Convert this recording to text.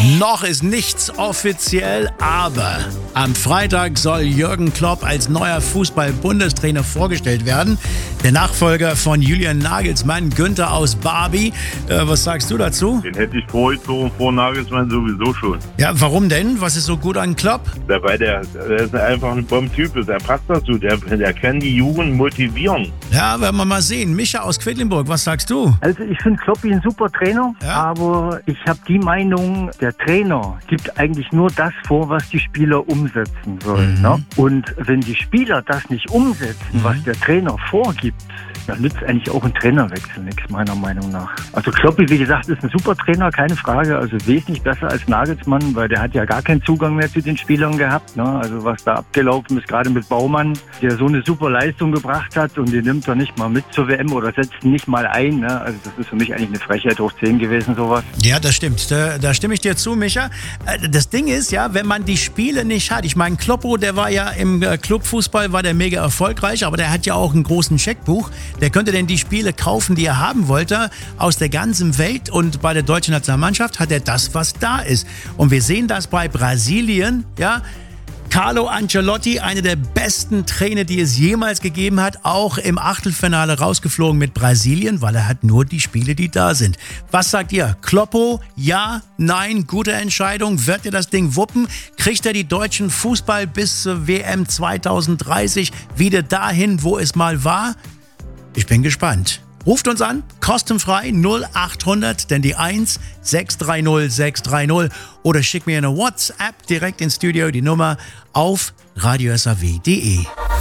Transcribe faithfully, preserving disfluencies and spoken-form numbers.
Noch ist nichts offiziell, aber am Freitag soll Jürgen Klopp als neuer Fußball-Bundestrainer vorgestellt werden. Der Nachfolger von Julian Nagelsmann, Günther aus Barbie. Äh, was sagst du dazu? Den hätte ich vorgezogen vor Nagelsmann sowieso schon. Ja, warum denn? Was ist so gut an Klopp? Dabei, der, der ist einfach ein Bombentyp, der passt dazu, der, der kann die Jugend motivieren. Ja, werden wir mal sehen. Micha aus Quedlinburg, was sagst du? Also ich finde Kloppi ein super Trainer, Ja? aber ich habe die Meinung, der Trainer gibt eigentlich nur das vor, was die Spieler umsetzen sollen. Mhm. Ne? Und wenn die Spieler das nicht umsetzen, Mhm. was der Trainer vorgibt, dann nützt eigentlich auch ein Trainerwechsel nichts, meiner Meinung nach. Also Kloppi, wie gesagt, ist ein super Trainer, keine Frage. Also wesentlich besser als Nagelsmann, weil der hat ja gar keinen Zugang mehr zu den Spielern gehabt. Ne? Also was da abgelaufen ist, gerade mit Baumann, der so eine super Leistung gebracht hat und den nimmt er nicht mal mit zur W M oder setzt ihn nicht mal ein. Ne? Also das ist für mich eigentlich eine Frechheit hoch zehn gewesen, sowas. Ja, das stimmt. Da, da stimme ich dir zu, Micha. Äh, Das Ding ist ja, wenn man die Spiele nicht hat. Ich meine, Kloppo, der war ja im äh, Clubfußball, war der mega erfolgreich, aber der hat ja auch einen großen Scheckbuch. Der könnte denn die Spiele kaufen, die er haben wollte, aus der ganzen Welt. Und bei der deutschen Nationalmannschaft hat er das, was da ist. Und wir sehen das bei Brasilien, ja. Carlo Ancelotti, einer der besten Trainer, die es jemals gegeben hat, auch im Achtelfinale rausgeflogen mit Brasilien, weil er hat nur die Spiele, die da sind. Was sagt ihr? Kloppo, ja, nein, gute Entscheidung. Wird er das Ding wuppen? Kriegt er die deutschen Fußball bis zur W M zwanzig dreißig wieder dahin, wo es mal war? Ich bin gespannt. Ruft uns an, kostenfrei null acht hundert, denn die eins sechs drei null sechs drei null oder schickt mir eine WhatsApp direkt ins Studio, die Nummer auf radio s a w punkt d e.